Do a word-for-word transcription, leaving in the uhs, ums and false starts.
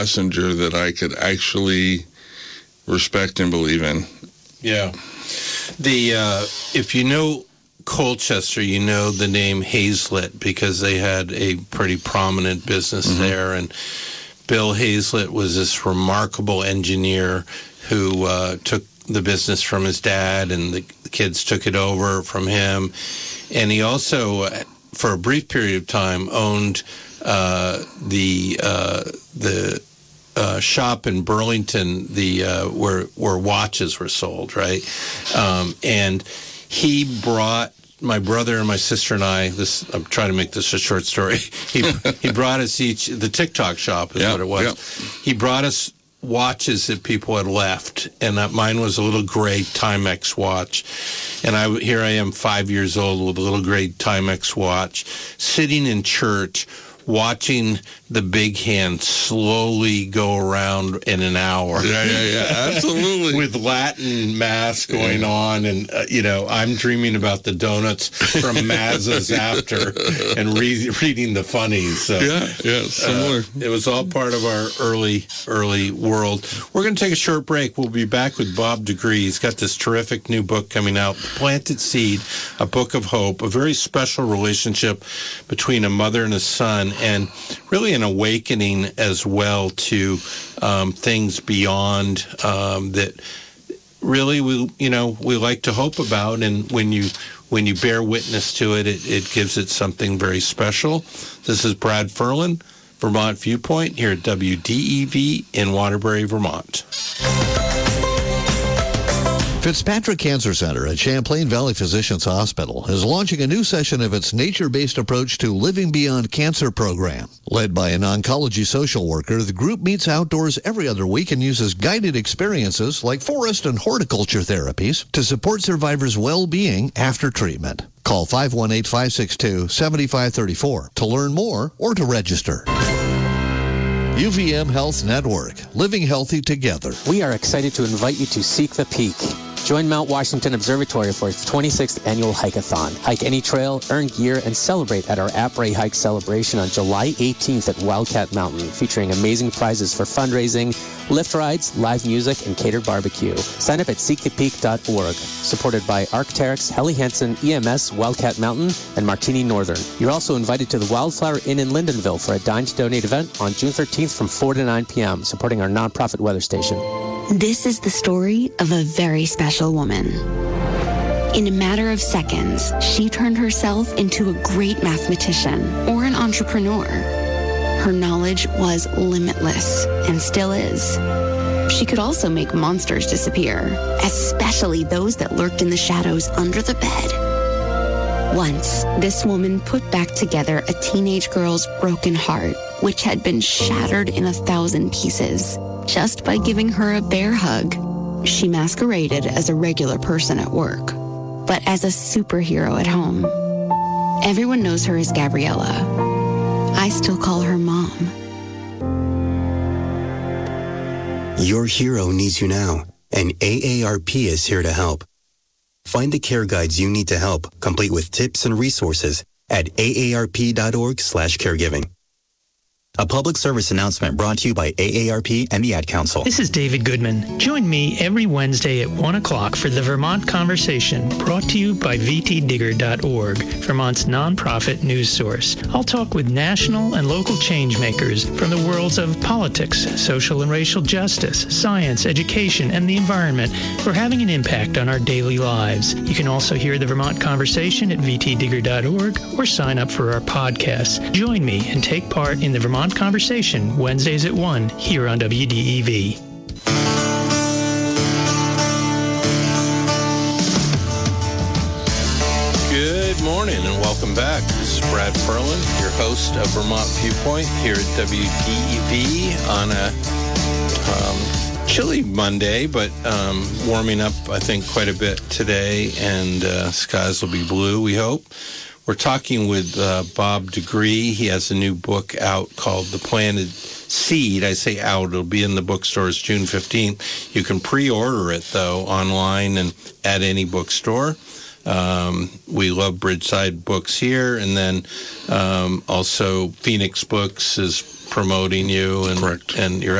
messenger that I could actually respect and believe in. Yeah. The uh, if you know Colchester, you know the name Hazlitt because they had a pretty prominent business mm-hmm. there. And Bill Hazlitt was this remarkable engineer who uh, took the business from his dad, and the, the kids took it over from him. And he also, for a brief period of time, owned uh, the uh, the uh, shop in Burlington, the uh, where where watches were sold, right? Um, and he brought my brother and my sister and I. This I'm trying to make this a short story. He he brought us each the TikTok shop is yeah, what it was. Yeah. He brought us watches that people had left, and that mine was a little gray Timex watch, and I here I am five years old with a little gray Timex watch, sitting in church watching the big hand slowly go around in an hour. Yeah, yeah, yeah, absolutely. With Latin Mass going yeah. on, and, uh, you know, I'm dreaming about the donuts from Mazza's after and re- reading the funnies. So, yeah, yeah, similar. Uh, it was all part of our early, early world. We're going to take a short break. We'll be back with Bob Degree. He's got this terrific new book coming out, Planted Seed, A Book of Hope, a very special relationship between a mother and a son, and really an awakening as well to um, things beyond um, that really we you know we like to hope about, and when you when you bear witness to it, it, it gives it something very special. This is Brad Ferlin, Vermont Viewpoint, here at W D E V in Waterbury, Vermont. Fitzpatrick Cancer Center at Champlain Valley Physicians Hospital is launching a new session of its nature-based approach to Living Beyond Cancer program. Led by an oncology social worker, the group meets outdoors every other week and uses guided experiences like forest and horticulture therapies to support survivors' well-being after treatment. Call five one eight, five six two, seven five three four to learn more or to register. U V M Health Network, living healthy together. We are excited to invite you to Seek the Peak. Join Mount Washington Observatory for its twenty-sixth annual hike-a-thon. Hike any trail, earn gear, and celebrate at our Après Hike celebration on July eighteenth at Wildcat Mountain, featuring amazing prizes for fundraising, lift rides, live music, and catered barbecue. Sign up at seek the peak dot org. Supported by Arc'teryx, Helly Hansen, E M S, Wildcat Mountain, and Martini Northern. You're also invited to the Wildflower Inn in Lindenville for a Dine to Donate event on June thirteenth from four to nine p.m., supporting our nonprofit weather station. This is the story of a very special woman. In a matter of seconds, she turned herself into a great mathematician or an entrepreneur. Her knowledge was limitless and still is. She could also make monsters disappear, especially those that lurked in the shadows under the bed. Once, this woman put back together a teenage girl's broken heart, which had been shattered in a thousand pieces, just by giving her a bear hug. She masqueraded as a regular person at work, but as a superhero at home. Everyone knows her as Gabriella. I still call her Mom. Your hero needs you now, and A A R P is here to help. Find the care guides you need to help, complete with tips and resources at A A R P dot org slash caregiving. A public service announcement brought to you by A A R P and the Ad Council. This is David Goodman. Join me every Wednesday at one o'clock for the Vermont Conversation, brought to you by V T digger dot org, Vermont's nonprofit news source. I'll talk with national and local change makers from the worlds of politics, social and racial justice, science, education, and the environment who are having an impact on our daily lives. You can also hear the Vermont Conversation at V T digger dot org or sign up for our podcasts. Join me and take part in the Vermont Conversation, Wednesdays at one, here on W D E V. Good morning and welcome back. This is Brad Ferlin, your host of Vermont Viewpoint here at W D E V on a um, chilly Monday, but um, warming up, I think, quite a bit today, and uh, skies will be blue, we hope. We're talking with uh, Bob Degree. He has a new book out called The Planted Seed. I say out. It'll be in the bookstores June fifteenth. You can pre-order it, though, online and at any bookstore. Um, we love Bridgeside Books here. And then um, also Phoenix Books is promoting you, and Correct. and you're